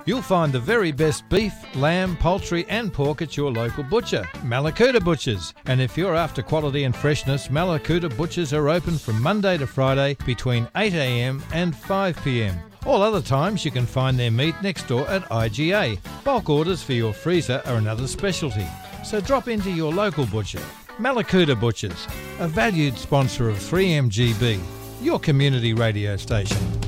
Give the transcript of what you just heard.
You'll find the very best beef, lamb, poultry and pork at your local butcher, Mallacoota Butchers. And if you're after quality and freshness, Mallacoota Butchers are open from Monday to Friday between 8am and 5pm. All other times you can find their meat next door at IGA. Bulk orders for your freezer are another specialty. So drop into your local butcher. Mallacoota Butchers, a valued sponsor of 3MGB, your community radio station.